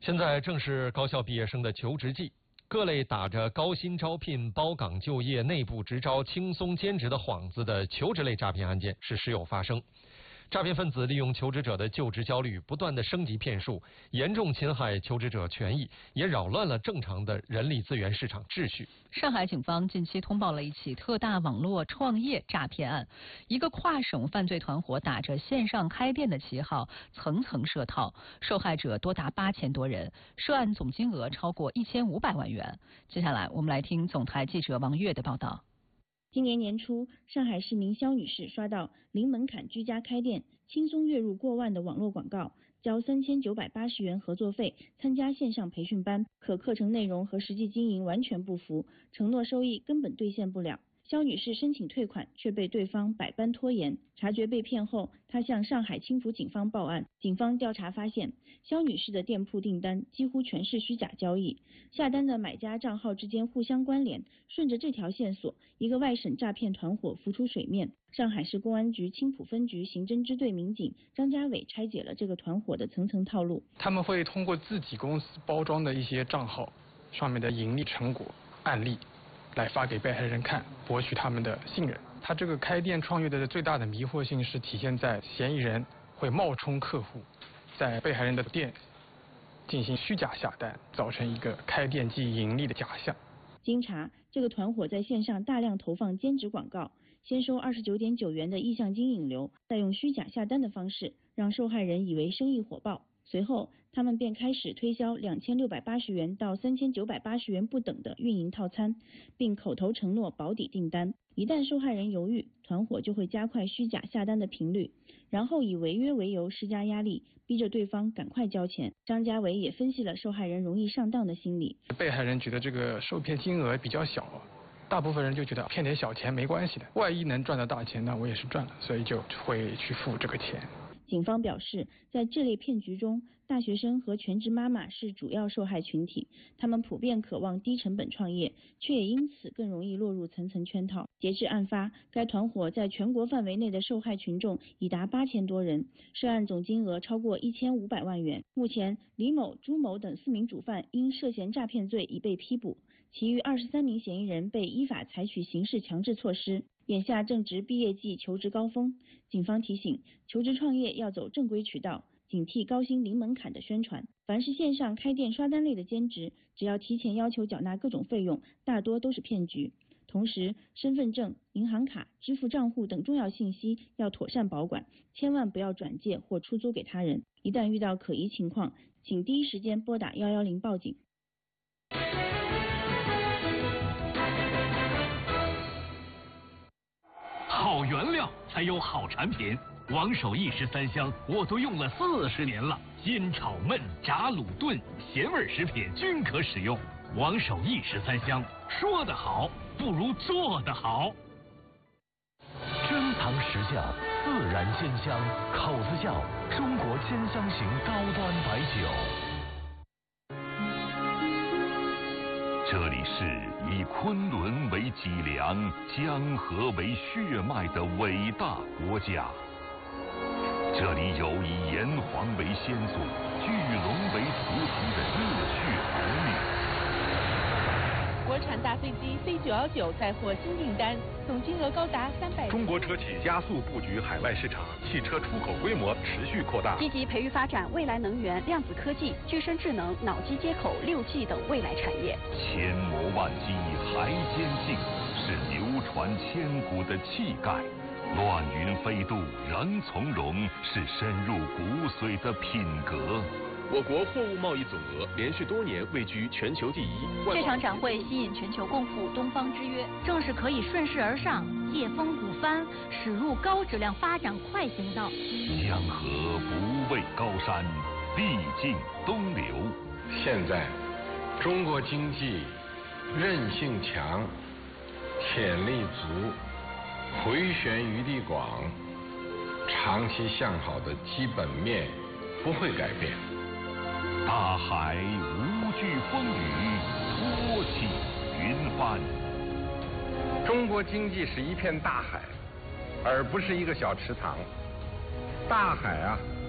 现在正是高校毕业生的求职季，各类打着高薪招聘、包岗就业、内部直招、轻松兼职的幌子的求职类诈骗案件是时有发生。诈骗分子利用求职者的就职焦虑，不断的升级骗术，严重侵害求职者权益，也扰乱了正常的人力资源市场秩序。 上海警方近期通报了一起特大网络创业诈骗案，一个跨省犯罪团伙打着线上开店的旗号，层层设套，受害者多达8000多人，涉案总金额超过1500万元。接下来我们来听总台记者王悦的报道。 今年年初，上海市民肖女士刷到零门槛居家开店、轻松月入过万的网络广告，交3980元合作费，参加线上培训班，可课程内容和实际经营完全不符，承诺收益根本兑现不了。肖女士申请退款，却被对方百般拖延。察觉被骗后，她向上海青浦警方报案。警方调查发现，肖女士的店铺订单几乎全是虚假交易，下单的买家账号之间互相关联。顺着这条线索，一个外省诈骗团伙浮出水面。上海市公安局青浦分局刑侦支队民警张家伟拆解了这个团伙的层层套路。 他们会通过自己公司包装的一些账号上面的盈利成果案例来发给被害人看，博取他们的信任。他这个开店创业的最大的迷惑性是体现在嫌疑人会冒充客户，在被害人的店进行虚假下单，造成一个开店即盈利的假象。 经查，这个团伙在线上大量投放兼职广告，先收29.9元的意向金引流，再用虚假下单的方式让受害人以为生意火爆。随后，他们便开始推销2680元到3980元不等的运营套餐，并口头承诺保底订单。一旦受害人犹豫，团伙就会加快虚假下单的频率，然后以违约为由施加压力，逼着对方赶快交钱。张家伟也分析了受害人容易上当的心理。 被害人觉得这个受骗金额比较小，大部分人就觉得骗点小钱没关系的，万一能赚到大钱，那我也是赚了，所以就会去付这个钱。 警方表示，在这类骗局中，大学生和全职妈妈是主要受害群体，他们普遍渴望低成本创业，却也因此更容易落入层层圈套。截至案发，该团伙在全国范围内的受害群众已达8000多人，涉案总金额超过1500万元。目前，李某、朱某等4名主犯因涉嫌诈骗罪已被批捕，其余23名嫌疑人被依法采取刑事强制措施。眼下正值毕业季求职高峰，警方提醒，求职创业要走正规渠道，警惕高薪零门槛的宣传。凡是线上开店刷单类的兼职，只要提前要求缴纳各种费用，大多都是骗局。同时，身份证、银行卡、支付账户等重要信息要妥善保管，千万不要转借或出租给他人。一旦遇到可疑情况，请第一时间拨打110报警。 好原料才有好产品，王守义13香我都用了40年了，煎炒焖炸卤炖咸味食品均可使用。王守义13香，说得好不如做得好。 珍藏实窖，自然鲜香，口子窖，中国千香型高端白酒。 这里是以昆仑为脊梁、江河为血脉的伟大国家。这里有以炎黄为先祖、巨龙为图腾的热血儿女。 国产大飞机 C919 载货新订单，总金额高达300。 中国车企加速布局海外市场，汽车出口规模持续扩大， 积极培育发展未来能源、量子科技、具身智能、脑机接口、6G 等未来产业。 千磨万击还坚劲，是流传千古的气概；乱云飞渡仍从容，是深入骨髓的品格。 我国货物贸易总额连续多年位居全球第一。 这场展会吸引全球共赴东方之约，正是可以顺势而上、借风鼓帆，驶入高质量发展快行道。 江河不畏高山，历尽东流。 现在，中国经济韧性强，潜力足，回旋余地广，长期向好的基本面不会改变。 大海无惧风雨，托起云帆。 中国经济是一片大海，而不是一个小池塘。大海啊，